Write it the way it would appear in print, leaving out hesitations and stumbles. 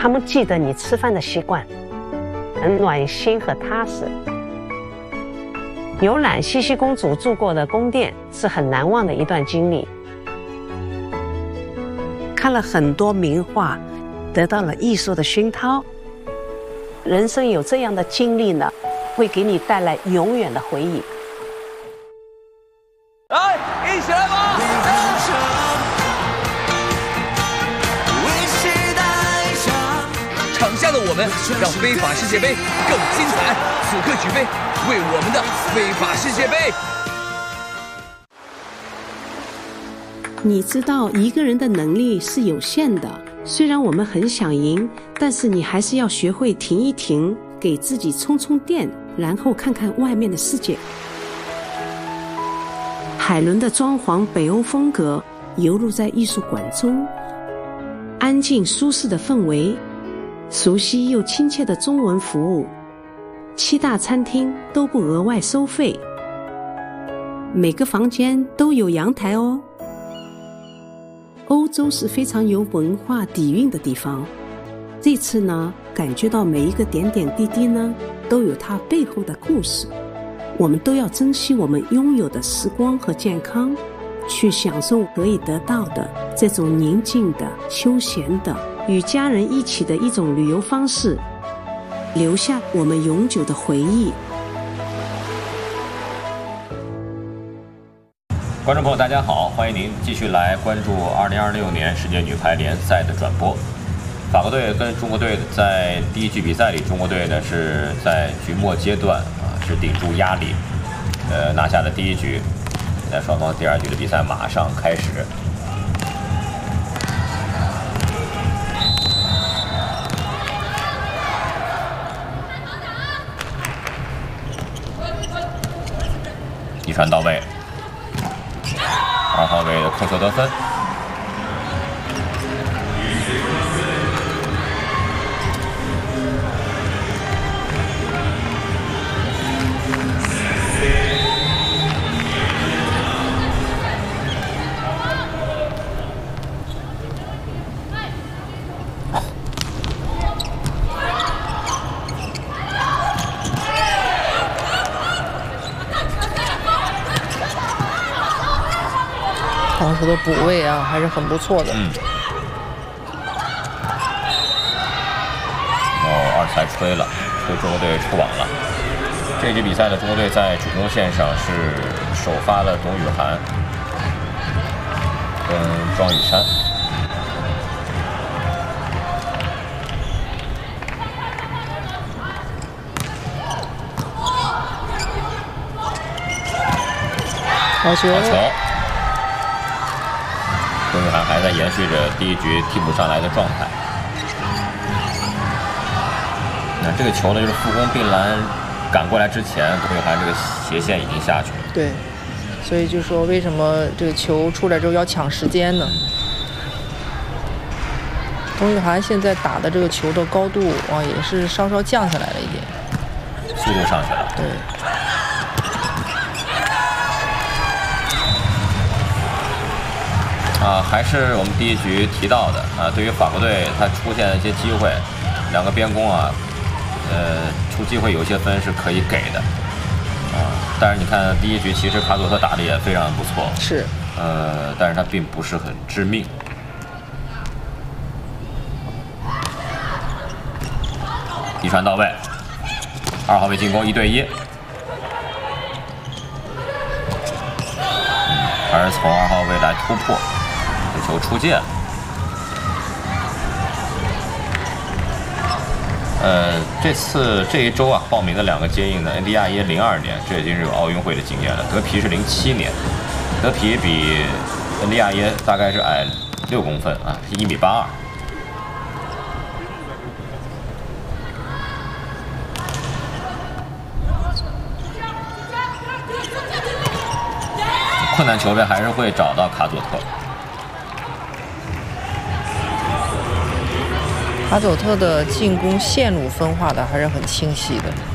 他们记得你吃饭的习惯，很暖心和踏实。游览茜茜公主住过的宫殿是很难忘的一段经历。看了很多名画，得到了艺术的熏陶。人生有这样的经历呢，会给你带来永远的回忆。 来，一起来吧！场下的我们让非法世界杯更精彩，此刻举杯，为我们的非法世界杯。 你知道一个人的能力是有限的，虽然我们很想赢，但是你还是要学会停一停，给自己充充电，然后看看外面的世界。海伦的装潢北欧风格游入在艺术馆中，安静舒适的氛围，熟悉又亲切的中文服务，7大餐厅都不额外收费，每个房间都有阳台哦。欧洲是非常有文化底蕴的地方，这次呢，感觉到每一个点点滴滴呢，都有它背后的故事。我们都要珍惜我们拥有的时光和健康，去享受可以得到的这种宁静的、休闲的、与家人一起的一种旅游方式，留下我们永久的回忆。 观众朋友大家好，欢迎您继续来关注2026年世界女排联赛的转播。法国队跟中国队在第一局比赛里，中国队呢是在局末阶段是顶住压力，拿下了第一局。现在双方第二局的比赛马上开始。一传到位，2号位的控球得分。 防守的补位啊，还是很不错的。 二裁吹了，吹中国队出网了。这局比赛的中国队在主攻线上是首发了董雨涵跟庄雨珊。 好球！ 董雨涵还在延续着第一局替补上来的状态。那这个球呢，就是副攻并篮赶过来之前，董雨涵这个斜线已经下去了。 对，所以就说为什么这个球出来之后要抢时间呢？董雨涵现在打的这个球的高度也是稍稍降下来了一点， 速度上去了。 对。 还是我们第一局提到的对于法国队，他出现一些机会，两个边攻出机会有些分是可以给的但是你看第一局其实卡佐特打的也非常不错， 是但是他并不是很致命。一传到位，2号位进攻1对1，还是从2号位来突破。球出界，这一周报名的2个接应呢 ，NDIA 02年，这已经是有奥运会的经验了。德皮是07年，德皮比 NDIA 大概是矮6公分是1.82米。困难球位还是会找到卡佐特。 卡佐特的进攻线路分化的还是很清晰的。